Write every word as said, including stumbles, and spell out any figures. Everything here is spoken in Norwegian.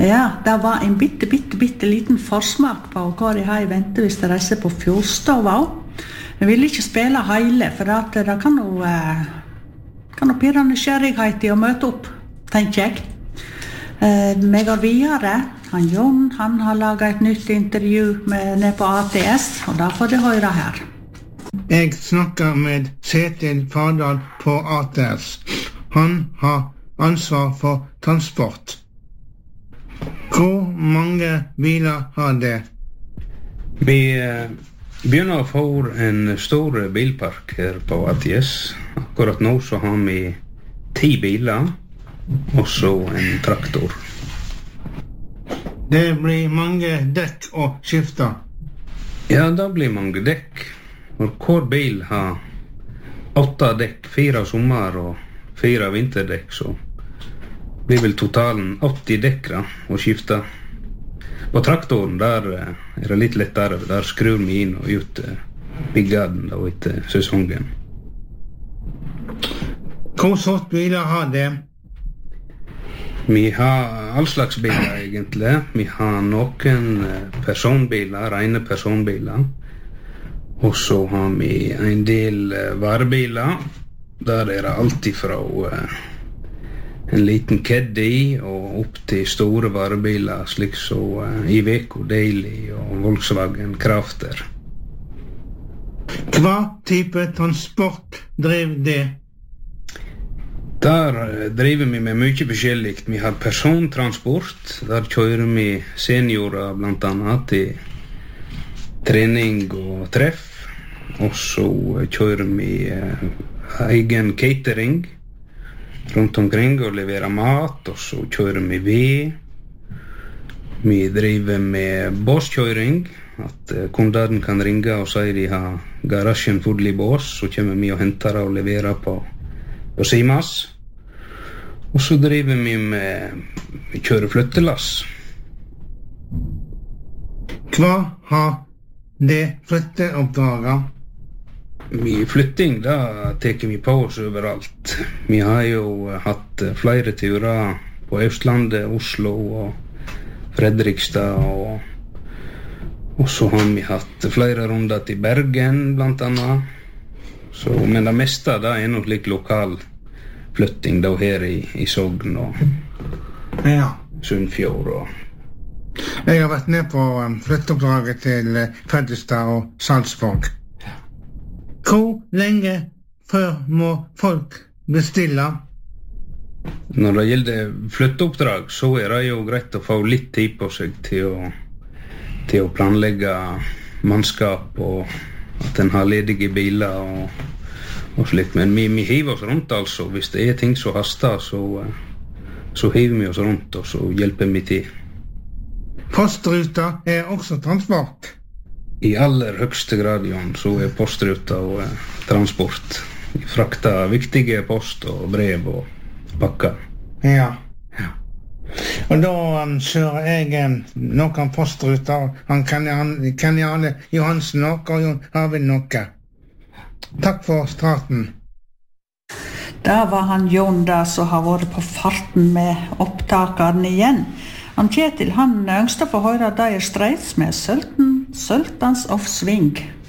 Ja, det var en bitte, bitte, bitte liten forsmak på hva de har i vente hvis de reiser på Fjordstova. Jeg vil ikke spille hele, for at det kan jo, eh, kan jo pirre nysgjerrighet i å møte opp, tenker jeg. Eh, vi går videre. Han Jon, han har laget et nytt intervju med, ned på A T S, og da får du høre her. Jeg snakker med Kjetil Fardal på A T S. Han har ansvar for transport. Hvor mange biler har det? Vi eh, begynner å få en stor bilpark her på A T S. Akkurat nå så har vi ti biler, og så en traktor. Det blir mange dekk å skifte. Ja, det blir mange dekk. Og hver bil har åtte dekk, fire sommer og fire vinterdekk, så blir vel totalen åtti dekk da, å skifte. På traktoren der er det litt lettere, der skrur vi inn og ut byggaden da etter sesongen. Hvor sort biler har det? Vi har all slags biler egentlig. Vi har noen personbiler, rene personbiler. Og så har vi en del varebiler. Der er det alltid fra en liten Caddy og opp til store varebiler, slik så Iveco Daily og Volkswagen Crafter. Hva type transport driver det? Der driver vi med mye forskjellig. Vi har persontransport. Der kjører vi seniorer blant annet til trening og treff. Og så kjører vi eh, egen catering rundt omkring og leverer mat, og så kjører vi ved. Vi driver med båskjøring, at eh, kundene kan ringe og si de har garasjen full i bås, så kommer vi og henter og leverer på, på Simas. Og så driver vi med, vi kjører flyttelass. Hva har det flytteoppdraget? Vi flytting, da teker vi på oss overalt. Vi har jo hatt flere turer på Østlandet, Oslo og Fredrikstad, og, og så har vi hatt flere runder til Bergen, blant annet. Så, men det meste da er nok litt lokal flytting da her i, i Sogn og ja. Sunnfjord. Og jeg har vært ned på um, flytteoppdraget til uh, Fredrikstad og Salzburg. Hvor lenge før må folk bestille? Når det gjelder flytteoppdrag, så er det jo greit å få litt tid på seg til å, til å planlegge mannskap og at en har ledige biler og, og slikt. Men vi, vi hiver oss rundt altså. Hvis det er ting som haster, så, så hiver vi oss rundt og så hjelper vi til. Postruta er også transport. I aller høgste grad, Jan, så er postruta og eh, transport. Vi frakter viktige post og brev og pakker. Ja. Ja. Og da um, kjører jeg um, noen postruter, han Kenjane Johansen noe, og Jon Arvid noe. Takk for starten. Da var han Jon da, som har vært på farten med opptakeren igjen. Han Kjetil, han ønsker å få høre Dire Straits med Sultan, Sultans of Swing.